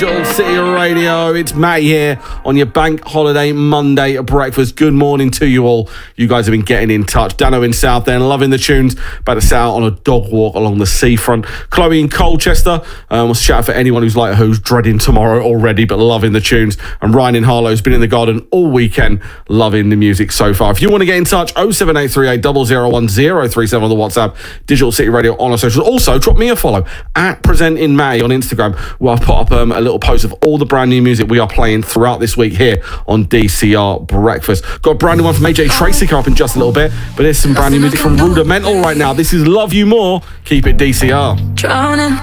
Digital City Radio, it's Matt here on your bank holiday Monday breakfast. Good morning to you all. You guys have been getting in touch. Dano in Southend, loving the tunes. About to set out on a dog walk along the seafront. Chloe in Colchester, wants to shout out for anyone who's dreading tomorrow already, but loving the tunes. And Ryan in Harlow's been in the garden all weekend, loving the music so far. If you want to get in touch, 07838 001 037 on the WhatsApp, Digital City Radio on our socials. Also, drop me a follow at Presenting May on Instagram, where I put up a little post of all the brand new music we are playing throughout this week here on DCR Breakfast. Got a brand new one from AJ Tracy coming up in just a little bit, but there's some brand new music from Rudimental right now. This is Love You More. Keep it DCR. Drowning.